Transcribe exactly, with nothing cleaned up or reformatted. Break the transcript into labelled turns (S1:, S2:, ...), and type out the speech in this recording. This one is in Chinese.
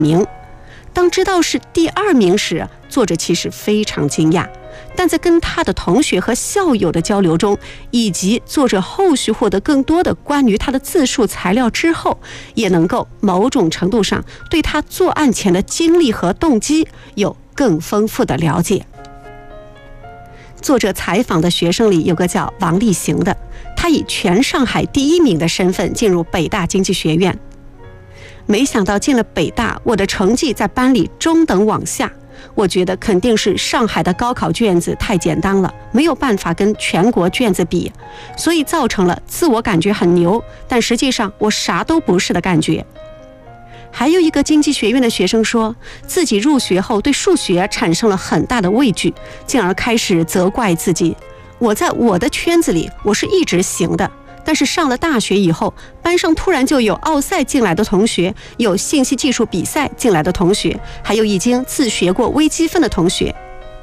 S1: 名。当知道是第二名时，作者其实非常惊讶，但在跟他的同学和校友的交流中，以及作者后续获得更多的关于他的自述材料之后，也能够某种程度上对他作案前的经历和动机有更丰富的了解。作者采访的学生里有个叫王立行的，他以全上海第一名的身份进入北大经济学院。没想到进了北大，我的成绩在班里中等往下，我觉得肯定是上海的高考卷子太简单了，没有办法跟全国卷子比，所以造成了自我感觉很牛，但实际上我啥都不是的感觉。还有一个经济学院的学生说，自己入学后对数学产生了很大的畏惧，进而开始责怪自己，我在我的圈子里我是一直行的，但是上了大学以后，班上突然就有奥赛进来的同学，有信息技术比赛进来的同学，还有已经自学过微积分的同学，